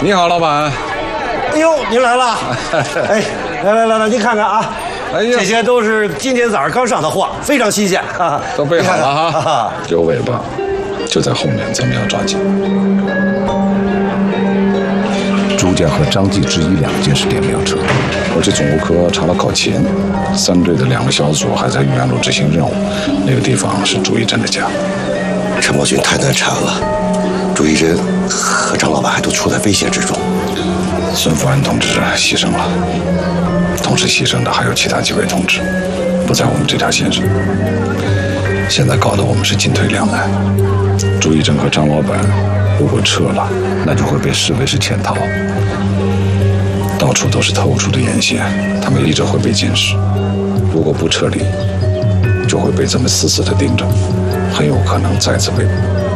你好，老板。 哎呦，您来了！哎，来，您看看啊， 哎呀， 这些都是今天早上刚上的货，非常新鲜啊。 都备好了哈。 有尾巴，就在后面，咱们要抓紧。 朱家和张继之一两件是电瓶车， 我去总务科查了考勤，3队的2个小组还在玉安路执行任务。那个地方是朱一珍的家。 陈伯勋太难缠了，朱一珍和张老板还都处在危险之中。 孙福安同志牺牲了，同时牺牲的还有其他几位同志，不在我们这条线上。现在搞得我们是进退两难。朱一珍和张老板如果撤了， 那就会被视为是潜逃。 到处都是透出的眼线，他们一直会被监视。如果不撤离，就会被这么死死地盯着，很有可能再次被捕。